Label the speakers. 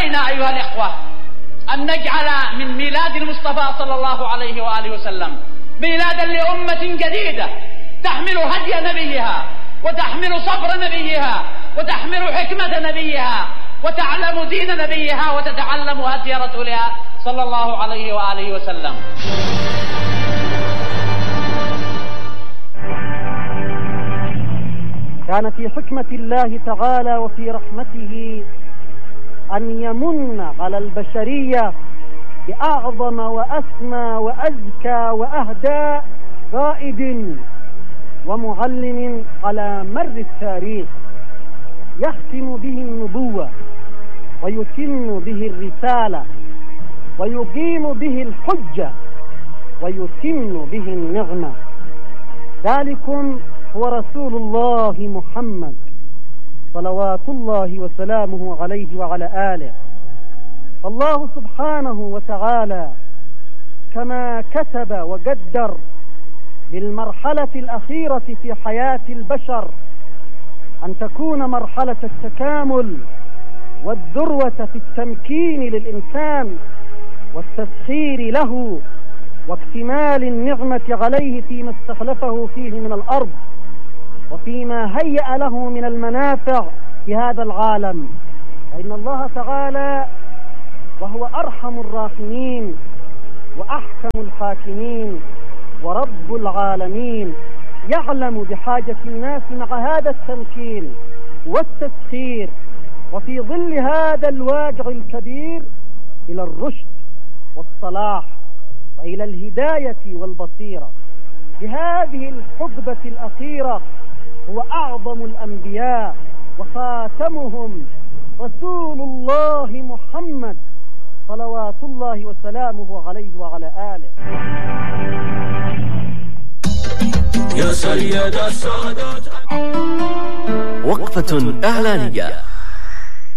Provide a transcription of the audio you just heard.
Speaker 1: علينا أيها الإخوة أن نجعل من ميلاد المصطفى صلى الله عليه وآله وسلم ميلادا لأمة جديدة تحمل هدي نبيها وتحمل صبر نبيها وتحمل حكمة نبيها وتعلم دين نبيها وتتعلم هدي رسولها صلى الله عليه وآله وسلم.
Speaker 2: كان في حكمة الله تعالى وفي رحمته أن يمن على البشرية بأعظم وأسمى وأزكى وأهدى قائد ومعلم على مر التاريخ، يختم به النبوة ويتم به الرسالة ويقيم به الحجة ويتم به النعمة. ذلكم هو رسول الله محمد صلوات الله وسلامه عليه وعلى آله. فالله سبحانه وتعالى كما كتب وقدر للمرحلة الأخيرة في حياة البشر أن تكون مرحلة التكامل والذروة في التمكين للإنسان والتسخير له واكتمال النعمة عليه فيما استخلفه فيه من الأرض وفيما هيأ له من المنافع في هذا العالم. فإن الله تعالى وهو أرحم الراحمين وأحكم الحاكمين ورب العالمين يعلم بحاجة الناس مع هذا التمكين والتسخير وفي ظل هذا الواقع الكبير إلى الرشد والصلاح وإلى الهداية والبصيرة. بهذه الحقبة الأخيرة هو أعظم الأنبياء وخاتمهم رسول الله محمد صلوات الله وسلامه عليه وعلى آله.
Speaker 3: يا سيد السادات.
Speaker 4: وقفة إعلانية.